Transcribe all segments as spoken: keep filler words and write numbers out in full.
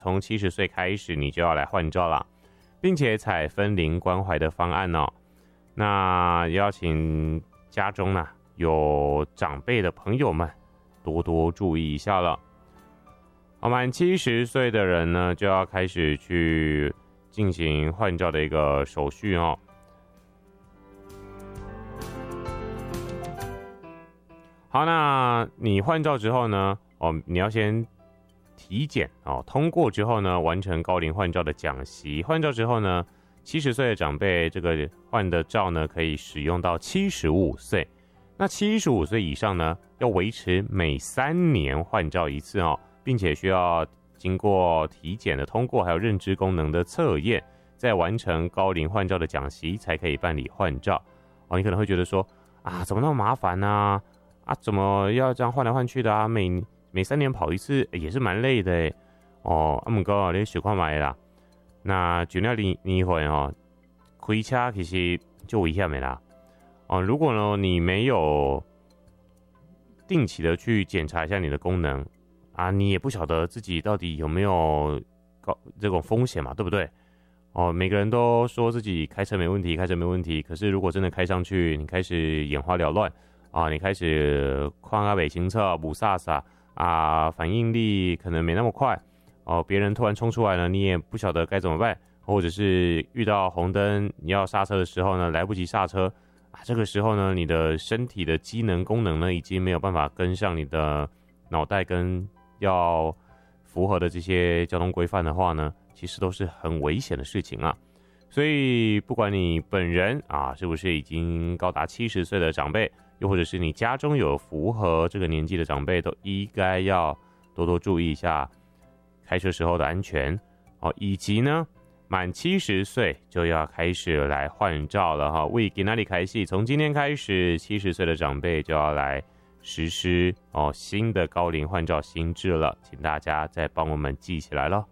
从七十岁开始你就要来换照了，并且采分龄关怀的方案哦。那邀请家中呢有长辈的朋友们多多注意一下了。好，满七十岁的人呢就要开始去进行换照的一个手续哦。好，那你换照之后呢，哦，你要先体检哦，通过之后呢，完成高龄换照的讲习。换照之后呢，七十岁的长辈这个换的照呢，可以使用到七十五岁。那七十五岁以上呢，要维持每三年换照一次哦，并且需要经过体检的通过，还有认知功能的测验，再完成高龄换照的讲习，才可以办理换照。哦，你可能会觉得说，啊，怎么那么麻烦呢、啊？啊，怎么要这样换来换去的啊？每每三年跑一次也是蛮累的诶。哦，啊，不过你想看卖啦。那就那你你会哦，开车其实就危险的啦。哦，如果呢你没有定期的去检查一下你的功能啊，你也不晓得自己到底有没有高这种风险嘛，对不对？哦，每个人都说自己开车没问题，开车没问题，可是如果真的开上去，你开始眼花缭乱。啊，你开始况啊北行车补萨萨啊，反应力可能没那么快哦。别人突然冲出来了，你也不晓得该怎么办，或者是遇到红灯你要刹车的时候呢，来不及刹车啊。这个时候呢，你的身体的机能功能呢，已经没有办法跟上你的脑袋跟要符合的这些交通规范的话呢，其实都是很危险的事情啊。所以不管你本人啊是不是已经高达七十岁的长辈，又或者是你家中有符合这个年纪的长辈，都应该要多多注意一下开车时候的安全哦，以及呢满七十岁就要开始来换照了哈。为给哪里开戏？从今天开始，七十岁的长辈就要来实施哦新的高龄换照新制了，请大家再帮我们记起来咯。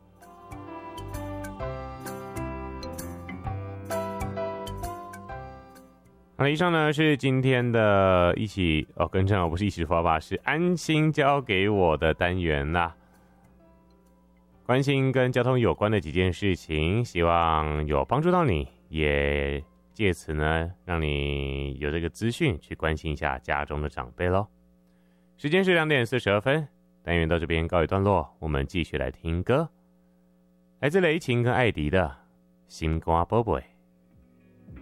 好，以上呢是今天的一起哦，更正哦，不是一起说吧，是安心交给我的单元啦。关心跟交通有关的几件事情，希望有帮助到你，也借此呢让你有这个资讯去关心一下家中的长辈咯。时间是两点四十二分，单元到这边告一段落，我们继续来听歌，来自雷琴跟艾迪的《心肝宝贝》。